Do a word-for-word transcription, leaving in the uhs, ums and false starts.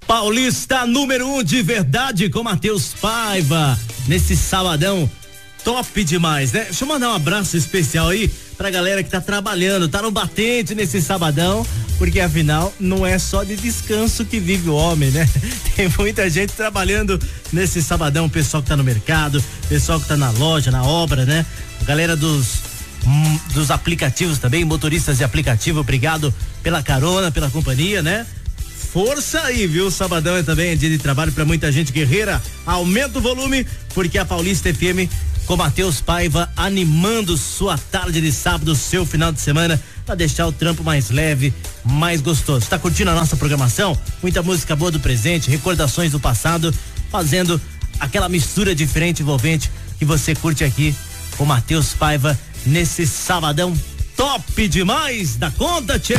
Paulista número um de verdade com Matheus Paiva, nesse sabadão top demais, né? Deixa eu mandar um abraço especial aí pra galera que tá trabalhando, tá no batente nesse sabadão, porque afinal não é só de descanso que vive o homem, né? Tem muita gente trabalhando nesse sabadão, pessoal que tá no mercado, pessoal que tá na loja, na obra, né? Galera dos hum, dos aplicativos também, motoristas de aplicativo, obrigado pela carona, pela companhia, né? Força aí, viu? Sabadão é também dia de trabalho pra muita gente guerreira. Aumenta o volume, porque a Paulista F M com Matheus Paiva animando sua tarde de sábado, seu final de semana, pra deixar o trampo mais leve, mais gostoso. Tá curtindo a nossa programação? Muita música boa do presente, recordações do passado, fazendo aquela mistura diferente, envolvente, que você curte aqui com Matheus Paiva nesse sabadão top demais da conta, tchê!